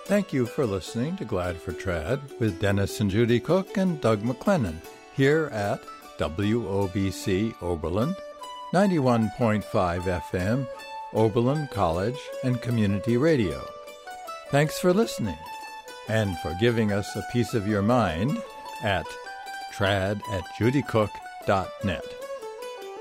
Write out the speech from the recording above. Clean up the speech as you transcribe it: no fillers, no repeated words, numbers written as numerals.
Thank you for listening to Glad for Trad with Dennis and Judy Cook and Doug McLennan here at WOBC Oberlin, 91.5 FM, Oberlin College and Community Radio. Thanks for listening and for giving us a piece of your mind at trad@judycook.net.